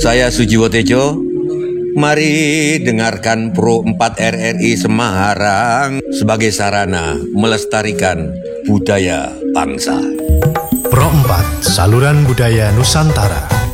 Saya Sujiwo Tejo. Mari dengarkan Pro 4 RRI Semarang sebagai sarana melestarikan budaya bangsa. Pro 4, saluran budaya Nusantara.